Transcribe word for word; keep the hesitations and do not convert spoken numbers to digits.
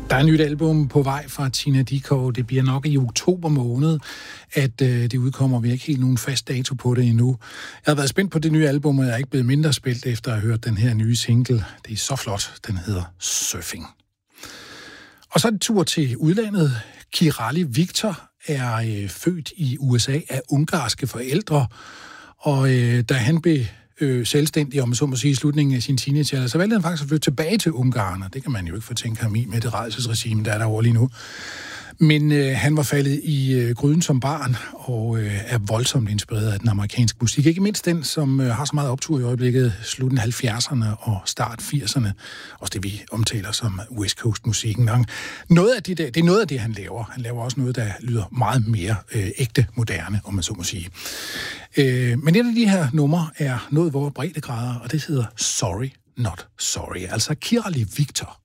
Der er et nyt album på vej fra Tina Dickow. Det bliver nok i oktober måned, at øh, det udkommer. Vi har ikke helt nogen fast dato på det endnu. Jeg har været spændt på det nye album, og jeg er ikke blevet mindre spændt efter at have hørt den her nye single. Det er så flot. Den hedder Surfing. Og så er det tur til udlandet. Kirali Viktor er øh, født i U S A af ungarske forældre, og øh, da han blev øh, selvstændig, om man så må sige, i slutningen af sin teenagealder, så valgte han faktisk at flytte tilbage til Ungarn, og det kan man jo ikke fortænke ham i med det rædselsregime, der er derovre lige nu. Men øh, han var faldet i øh, gryden som barn, og øh, er voldsomt inspireret af den amerikanske musik. Ikke mindst den, som øh, har så meget optur i øjeblikket, slutten halvfjerdserne og start firserne. Også det, vi omtaler som West Coast-musikken. Noget af det, der, det er noget af det, han laver. Han laver også noget, der lyder meget mere øh, ægte moderne, om man så må sige. Øh, men et af de her numre er noget, hvor breddegrader, og det hedder Sorry Not Sorry. Altså Kirali Viktor.